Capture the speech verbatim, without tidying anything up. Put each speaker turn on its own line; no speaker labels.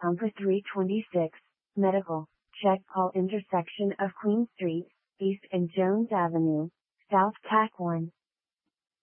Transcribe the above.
Pumper three twenty-six, Medical, check all intersection of Queen Street, East and Jones Avenue, South Tack one.